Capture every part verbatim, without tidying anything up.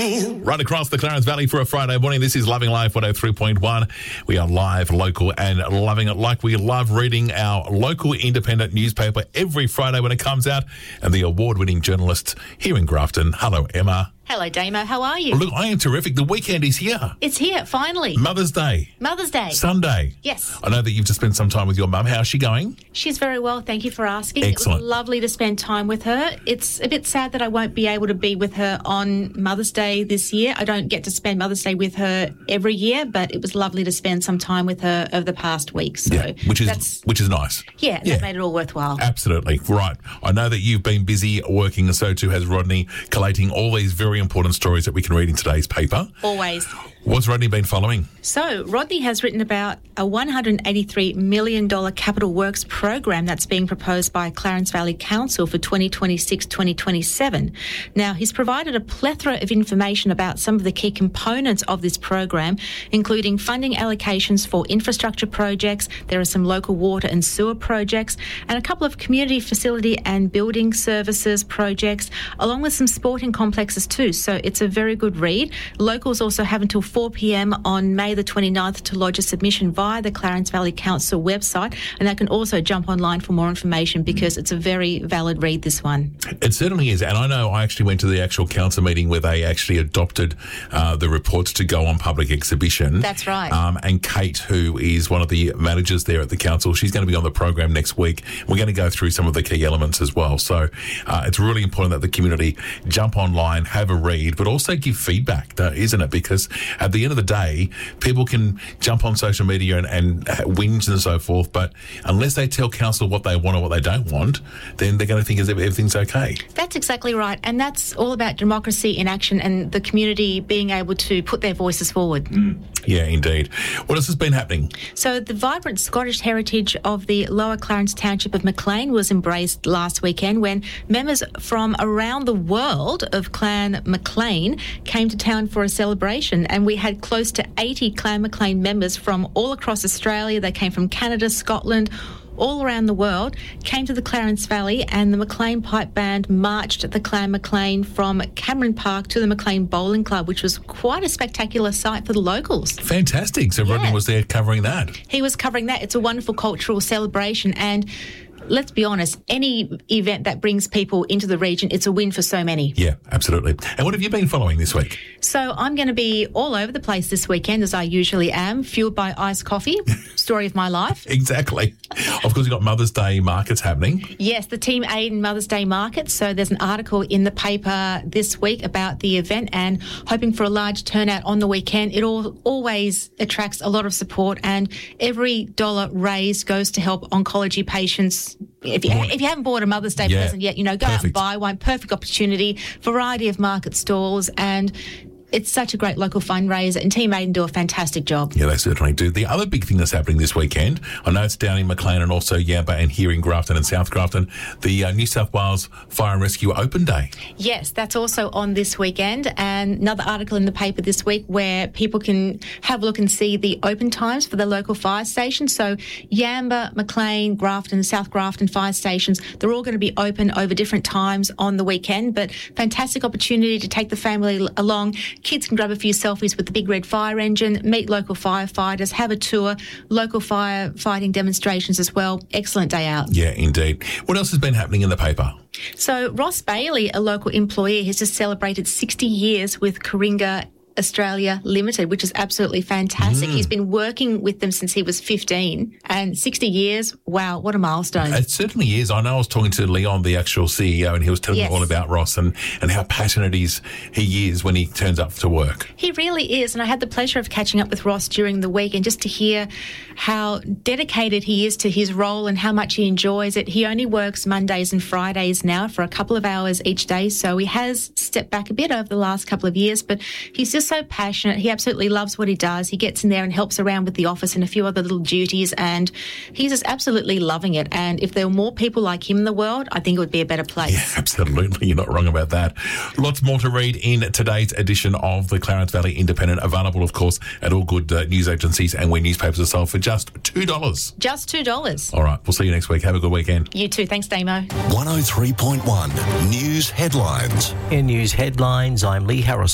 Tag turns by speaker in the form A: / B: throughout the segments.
A: Right across the Clarence Valley for a Friday morning. This is Loving Life one oh three point one. We are live, local, and loving it like we love reading our local independent newspaper every Friday when it comes out. And the award-winning journalist here in Grafton. Hello, Emma.
B: Hello, Damo. How are you?
A: Look, I am terrific. The weekend is here.
B: It's here, finally.
A: Mother's Day.
B: Mother's Day.
A: Sunday.
B: Yes.
A: I know that you've just spent some time with your mum. How's she going?
B: She's very well. Thank you for asking.
A: Excellent.
B: It was lovely to spend time with her. It's a bit sad that I won't be able to be with her on Mother's Day this year. I don't get to spend Mother's Day with her every year, but it was lovely to spend some time with her over the past week. So
A: yeah, which is
B: that's,
A: which is nice.
B: Yeah,
A: yeah,
B: that made it all worthwhile.
A: Absolutely. Right. I know that you've been busy working, and so too has Rodney, collating all these very important stories that we can read in today's paper.
B: Always.
A: What's Rodney been following?
B: So, Rodney has written about a one hundred eighty-three million dollars capital works program that's being proposed by Clarence Valley Council for twenty twenty-six to twenty twenty-seven. Now, he's provided a plethora of information about some of the key components of this program, including funding allocations for infrastructure projects. There are some local water and sewer projects, and a couple of community facility and building services projects, along with some sporting complexes too. So, it's a very good read. Locals also have until four p.m. on May the twenty-ninth to lodge a submission via the Clarence Valley Council website, and they can also jump online for more information because it's a very valid read, this one.
A: It certainly is, and I know I actually went to the actual council meeting where they actually adopted uh, the reports to go on public exhibition.
B: That's right.
A: Um, and Kate, who is one of the managers there at the council, she's going to be on the program next week. We're going to go through some of the key elements as well. So uh, it's really important that the community jump online, have a read, but also give feedback, isn't it? Because at the end of the day, people can jump on social media and, and whinge and so forth, but unless they tell council what they want or what they don't want, then they're going to think as if everything's okay.
B: That's exactly right. And that's all about democracy in action and the community being able to put their voices forward.
A: Mm. Yeah, indeed. What else has been happening?
B: So the vibrant Scottish heritage of the Lower Clarence Township of Maclean was embraced last weekend when members from around the world of Clan Maclean came to town for a celebration, and we had close to eighty Clan Maclean members from all across Australia. They came from Canada, Scotland, all around the world, came to the Clarence Valley, and the Maclean Pipe Band marched the Clan Maclean from Cameron Park to the Maclean Bowling Club, which was quite a spectacular sight for the locals.
A: Fantastic. So yeah. Rodney was there covering that.
B: He was covering that. It's a wonderful cultural celebration, and let's be honest, any event that brings people into the region, it's a win for so many.
A: Yeah, absolutely. And what have you been following this week?
B: So I'm going to be all over the place this weekend, as I usually am, fueled by iced coffee. Story of my life.
A: Exactly. Of course, you've got Mother's Day markets happening.
B: Yes, the Team Aiden Mother's Day market. So there's an article in the paper this week about the event and hoping for a large turnout on the weekend. It all, always attracts a lot of support, and every dollar raised goes to help oncology patients. If you, if you haven't bought a Mother's Day
A: yeah.
B: present yet, you know, go
A: Perfect.
B: out and buy one. Perfect opportunity, variety of market stalls, and it's such a great local fundraiser, and Team Aiden do a fantastic job.
A: Yeah, they certainly do. The other big thing that's happening this weekend, I know it's down in Maclean and also Yamba and here in Grafton and South Grafton, the uh, New South Wales Fire and Rescue Open Day.
B: Yes, that's also on this weekend, and another article in the paper this week where people can have a look and see the open times for the local fire stations. So Yamba, Maclean, Grafton, South Grafton fire stations, they're all going to be open over different times on the weekend, but fantastic opportunity to take the family along. Kids can grab a few selfies with the big red fire engine, meet local firefighters, have a tour, local firefighting demonstrations as well. Excellent day out.
A: Yeah, indeed. What else has been happening in the paper?
B: So Ross Bailey, a local employee, has just celebrated sixty years with Coringa Australia Limited, which is absolutely fantastic. Mm. He's been working with them since he was fifteen, and sixty years, wow, what a milestone.
A: It certainly is. I know I was talking to Leon, the actual C E O, and he was telling yes. me all about Ross and, and how passionate he's, he is when he turns up to work.
B: He really is, and I had the pleasure of catching up with Ross during the week, and just to hear how dedicated he is to his role and how much he enjoys it. He only works Mondays and Fridays now for a couple of hours each day, so he has stepped back a bit over the last couple of years, but he's just so passionate. He absolutely loves what he does. He gets in there and helps around with the office and a few other little duties, and he's just absolutely loving it. And if there were more people like him in the world, I think it would be a better place.
A: Yeah, absolutely. You're not wrong about that. Lots more to read in today's edition of the Clarence Valley Independent, available, of course, at all good uh, news agencies and where newspapers are sold for just two dollars.
B: Just two dollars.
A: All right. We'll see you next week. Have a good weekend.
B: You too. Thanks, Damo.
C: one oh three point one News Headlines.
D: In News Headlines, I'm Lee Harrison.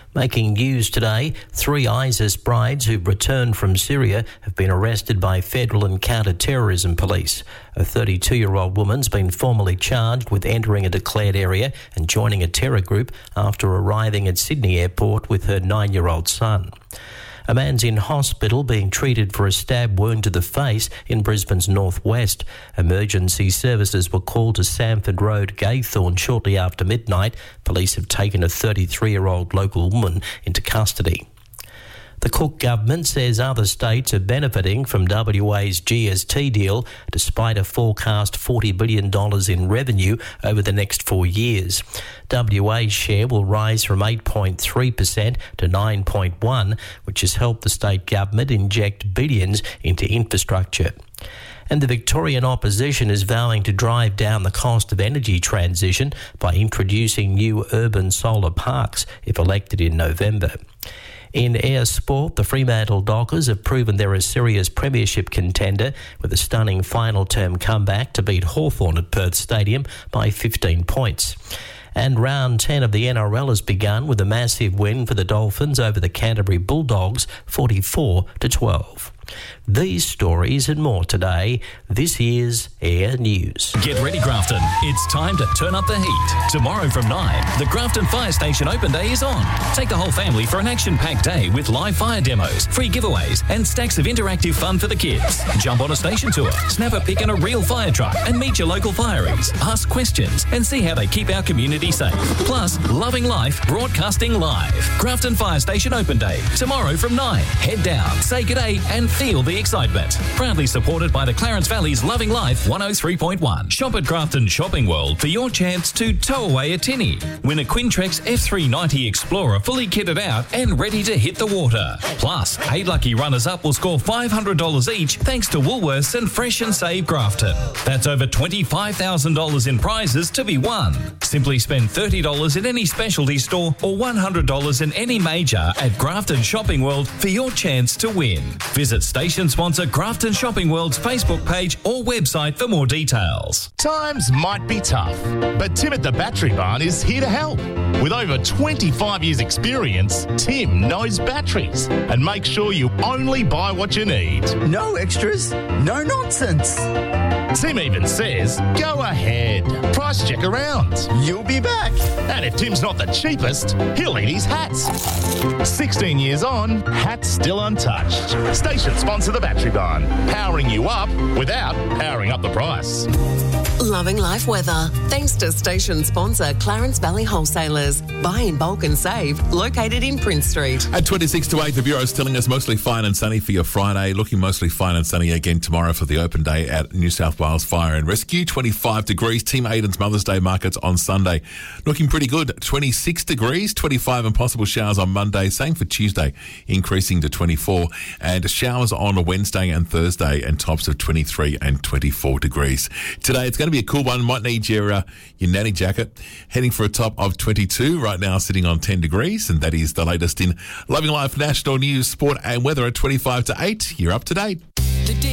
C: Making news today, three ISIS brides who've returned from Syria have been arrested by federal and counter-terrorism police. A thirty-two-year-old woman's been formally charged with entering a declared area and joining a terror group after arriving at Sydney Airport with her nine-year-old son. A man's in hospital being treated for a stab wound to the face in Brisbane's northwest. Emergency services were called to Samford Road, Gaythorne shortly after midnight. Police have taken a thirty-three-year-old local woman into custody. The Cook government says other states are benefiting from W A's G S T deal despite a forecast forty billion dollars in revenue over the next four years. W A's share will rise from eight point three percent to nine point one percent, which has helped the state government inject billions into infrastructure. And the Victorian opposition is vowing to drive down the cost of energy transition by introducing new urban solar parks if elected in November. In air sport, the Fremantle Dockers have proven they're a serious premiership contender with a stunning final term comeback to beat Hawthorn at Perth Stadium by fifteen points. And round ten of the N R L has begun with a massive win for the Dolphins over the Canterbury Bulldogs, forty-four to twelve. These stories and more today. This is Air News.
D: Get ready, Grafton. It's time to turn up the heat. Tomorrow from nine, the Grafton Fire Station Open Day is on. Take the whole family for an action-packed day with live fire demos, free giveaways and stacks of interactive fun for the kids. Jump on a station tour, snap a pic in a real fire truck and meet your local fireys. Ask questions and see how they keep our community safe. Plus, Loving Life broadcasting live. Grafton Fire Station Open Day, tomorrow from nine. Head down, say g'day and feel the excitement. Proudly supported by the Clarence Valley's Loving Life one oh three point one. Shop at Grafton Shopping World for your chance to tow away a tinny. Win a Quintrex F three ninety Explorer fully kitted out and ready to hit the water. Plus, eight lucky runners-up will score five hundred dollars each thanks to Woolworths and Fresh and Save Grafton. That's over twenty-five thousand dollars in prizes to be won. Simply spend thirty dollars in any specialty store or one hundred dollars in any major at Grafton Shopping World for your chance to win. Visit station sponsor Grafton Shopping World's Facebook page or website for more details.
E: Times might be tough, but Tim at the Battery Barn is here to help. With over twenty-five years experience, Tim knows batteries and makes sure you only buy what you need.
F: No extras, no nonsense.
E: Tim even says, go ahead, price check around.
F: You'll be back.
E: And if Tim's not the cheapest, he'll eat his hats. sixteen years on, hats still untouched. Station sponsor the Battery Barn, powering you up without powering up the price.
G: Loving Life weather. Thanks to station sponsor Clarence Valley Wholesalers. Buy in bulk and save. Located in Prince Street.
A: At twenty-six to eight, the Bureau's telling us mostly fine and sunny for your Friday. Looking mostly fine and sunny again tomorrow for the open day at New South Wales Fire and Rescue. twenty-five degrees. Team Aiden's Mother's Day markets on Sunday. Looking pretty good. twenty-six degrees. twenty-five and possible showers on Monday. Same for Tuesday, increasing to twenty-four. And showers on a Wednesday and Thursday and tops of twenty-three and twenty-four degrees. Today, it's going to be a cool one. Might need your uh, your nanny jacket. Heading for a top of twenty-two. Right now sitting on ten degrees. And that is the latest in Loving Life National News, Sport and Weather at twenty-five to eight. You're up to date.